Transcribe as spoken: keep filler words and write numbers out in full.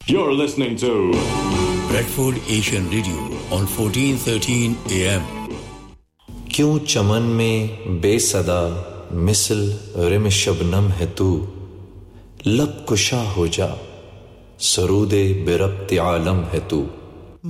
You're listening to Bradford Asian Radio on fourteen thirteen A M. क्यों चमन में बेसदा मिसल rim Shabnam है तू लब कुशा हो जा सरूदे बिरब्त आलम है तू